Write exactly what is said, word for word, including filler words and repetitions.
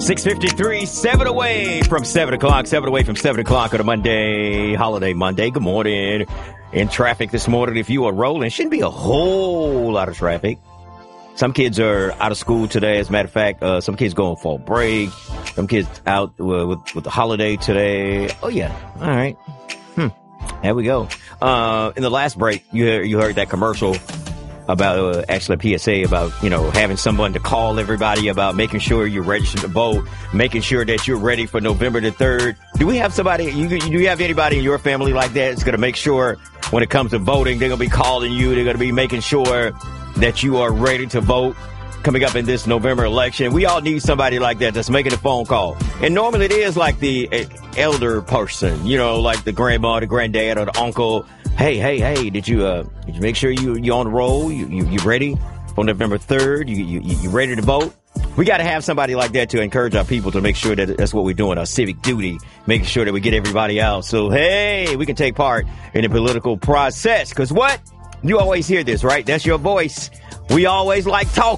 six fifty-three, seven away from seven o'clock, seven away from seven o'clock on a Monday, holiday Monday. Good morning. In traffic this morning, if you are rolling, shouldn't be a whole lot of traffic. Some kids are out of school today. As a matter of fact, uh, some kids going for a break. Some kids out uh, with, with the holiday today. Oh, yeah. All right. Hmm. There we go. Uh, in the last break, you heard, you heard that commercial about uh, actually a P S A about, you know, having someone to call everybody about making sure you're registered to vote, making sure that you're ready for November the third. Do we have somebody, you, do you have anybody in your family like that that's going to make sure when it comes to voting, they're going to be calling you, they're going to be making sure that you are ready to vote coming up in this November election? We all need somebody like that that's making a phone call. And normally it is like the uh, elder person, you know, like the grandma, the granddad, or the uncle. Hey, hey, hey, did you, uh, did you make sure you, you on the roll? You, you, you ready for November third? You, you, you ready to vote? We got to have somebody like that to encourage our people to make sure that that's what we're doing, our civic duty, making sure that we get everybody out. So, hey, we can take part in the political process. Because what? You always hear this, right? That's your voice. We always like talking.